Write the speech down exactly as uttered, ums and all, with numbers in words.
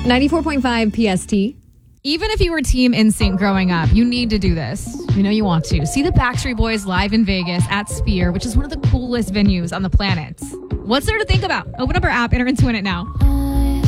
ninety-four point five P S T. Even if you were Team NSYNC growing up, you need to do this. You know you want to. See the Backstreet Boys live in Vegas at Sphere, which is one of the coolest venues on the planet. What's there to think about? Open up our app, enter into it now.